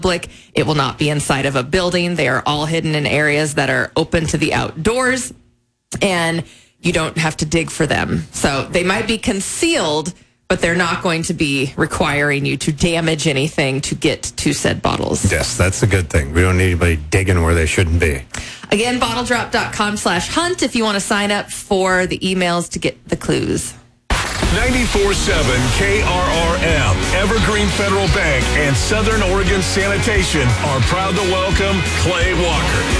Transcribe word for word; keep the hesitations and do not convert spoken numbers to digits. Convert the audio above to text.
public. It will not be inside of a building. They are all hidden in areas that are open to the outdoors, and you don't have to dig for them. So they might be concealed, but they're not going to be requiring you to damage anything to get to said bottles. Yes, that's a good thing. We don't need anybody digging where they shouldn't be. Again, bottledrop.com slash hunt if you want to sign up for the emails to get the clues. ninety-four point seven K R R M, Evergreen Federal Bank, and Southern Oregon Sanitation are proud to welcome Clay Walker.